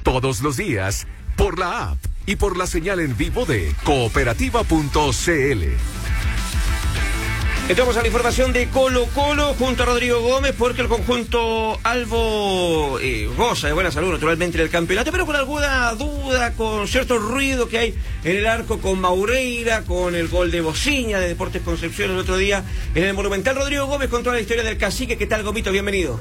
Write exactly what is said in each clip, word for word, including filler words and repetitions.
todos los días por la app y por la señal en vivo de cooperativa punto c l. Entramos a la información de Colo Colo junto a Rodrigo Gómez, porque el conjunto albo eh, goza de buena salud naturalmente en el campeonato, pero con alguna duda, con cierto ruido que hay en el arco con Maureira, con el gol de Bociña de Deportes Concepción el otro día en el Monumental. Rodrigo Gómez con toda la historia del cacique. ¿Qué tal, Gomito? Bienvenido.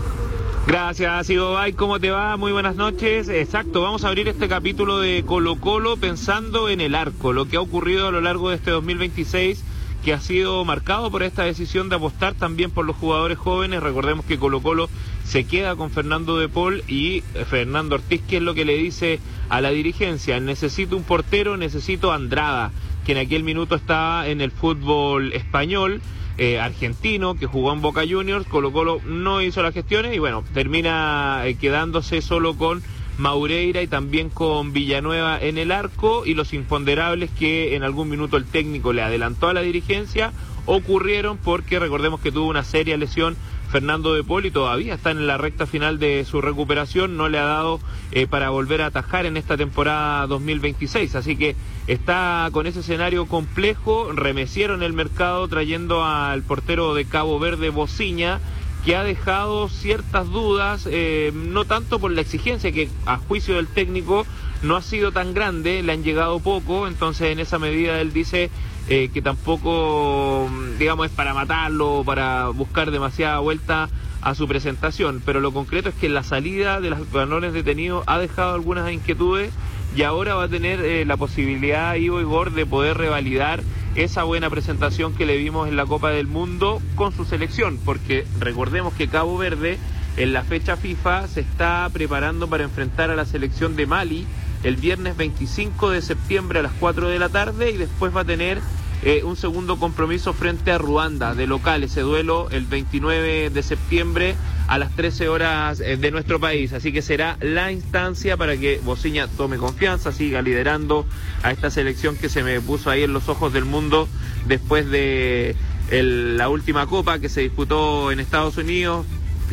Gracias, Igobay, ¿cómo te va? Muy buenas noches. Exacto, vamos a abrir este capítulo de Colo Colo pensando en el arco, lo que ha ocurrido a lo largo de este dos mil veintiséis, que ha sido marcado por esta decisión de apostar también por los jugadores jóvenes. Recordemos que Colo Colo se queda con Fernando de Paul y Fernando Ortiz, que es lo que le dice a la dirigencia: necesito un portero, necesito a Andrada, que en aquel minuto estaba en el fútbol español, eh, argentino, que jugó en Boca Juniors. Colo Colo no hizo las gestiones y bueno, termina eh, quedándose solo con Maureira y también con Villanueva en el arco, y los imponderables que en algún minuto el técnico le adelantó a la dirigencia ocurrieron porque recordemos que tuvo una seria lesión Fernando de Paul y todavía está en la recta final de su recuperación, no le ha dado eh, para volver a atajar en esta temporada dos mil veintiséis, así que está con ese escenario complejo. Remecieron el mercado trayendo al portero de Cabo Verde, Bociña, que ha dejado ciertas dudas, eh, no tanto por la exigencia, que a juicio del técnico no ha sido tan grande, le han llegado poco, entonces en esa medida él dice eh, que tampoco, digamos, es para matarlo, para buscar demasiada vuelta a su presentación, pero lo concreto es que la salida de los valores detenidos ha dejado algunas inquietudes y ahora va a tener eh, la posibilidad, Ivo Igor, de poder revalidar esa buena presentación que le vimos en la Copa del Mundo con su selección, porque recordemos que Cabo Verde en la fecha FIFA se está preparando para enfrentar a la selección de Mali el viernes veinticinco de septiembre a las cuatro de la tarde, y después va a tener eh, un segundo compromiso frente a Ruanda de local, ese duelo el veintinueve de septiembre a las trece horas de nuestro país, así que será la instancia para que Bociña tome confianza, siga liderando a esta selección que se me puso ahí en los ojos del mundo después de el, la última Copa que se disputó en Estados Unidos.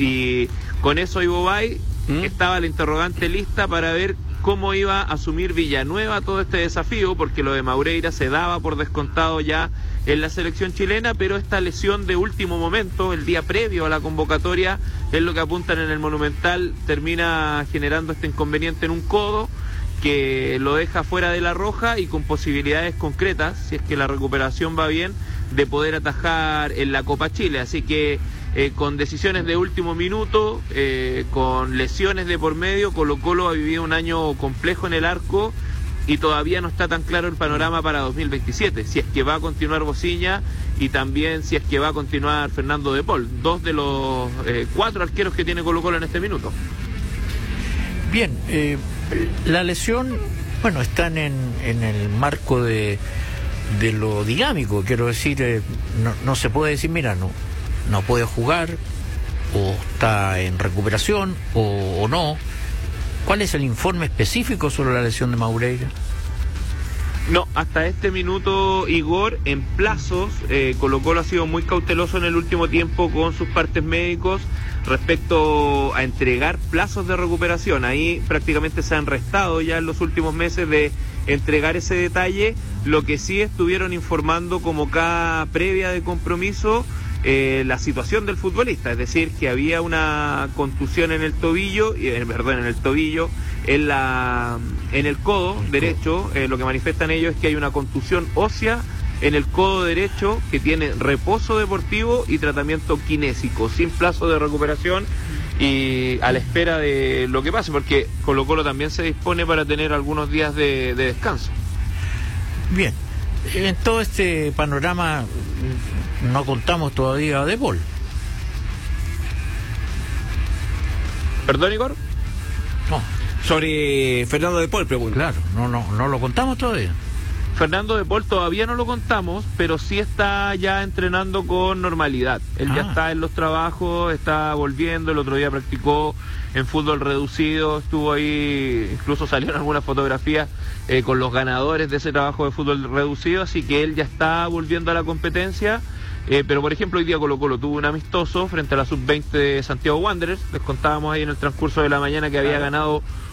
Y con eso, Ibobay, ¿Mm? estaba la interrogante lista para ver cómo iba a asumir Villanueva todo este desafío, porque lo de Maureira se daba por descontado ya en la selección chilena, pero esta lesión de último momento, el día previo a la convocatoria, es lo que apuntan en el Monumental, termina generando este inconveniente en un codo que lo deja fuera de la roja y con posibilidades concretas, si es que la recuperación va bien, de poder atajar en la Copa Chile. Así que eh, con decisiones de último minuto, eh, con lesiones de por medio, Colo Colo ha vivido un año complejo en el arco y todavía no está tan claro el panorama para dos mil veintisiete, si es que va a continuar Bociña y también si es que va a continuar Fernando de Paul, dos de los eh, cuatro arqueros que tiene Colo Colo en este minuto. Bien, eh, la lesión, bueno, están en, en el marco de, de lo dinámico, quiero decir, eh, no, no se puede decir, mira, no, no puede jugar, o está en recuperación, o, o no. ¿Cuál es el informe específico sobre la lesión de Maureira? No, hasta este minuto, Igor, en plazos, eh, Colo Colo ha sido muy cauteloso en el último tiempo con sus partes médicos respecto a entregar plazos de recuperación. Ahí prácticamente se han restado ya en los últimos meses de entregar ese detalle. Lo que sí estuvieron informando como cada previa de compromiso, eh, la situación del futbolista, es decir, que había una contusión en el tobillo, eh, perdón, en el tobillo, en la en el codo derecho. Eh, lo que manifiestan ellos es que hay una contusión ósea en el codo derecho que tiene reposo deportivo y tratamiento kinésico, sin plazo de recuperación y a la espera de lo que pase, porque Colo Colo también se dispone para tener algunos días de, de descanso. Bien, en todo este panorama no contamos todavía de Paul. ¿Perdón, Igor? No. Sobre Fernando de Paul, pregunto. Claro, no, no, no lo contamos todavía. Fernando de Paul todavía no lo contamos, pero sí está ya entrenando con normalidad. Él ah. ya está en los trabajos, está volviendo, el otro día practicó en fútbol reducido, estuvo ahí, incluso salieron algunas fotografías eh, con los ganadores de ese trabajo de fútbol reducido, así que él ya está volviendo a la competencia. Eh, pero por ejemplo hoy día Colo Colo tuvo un amistoso frente a la sub veinte de Santiago Wanderers. Les contábamos ahí en el transcurso de la mañana que había ganado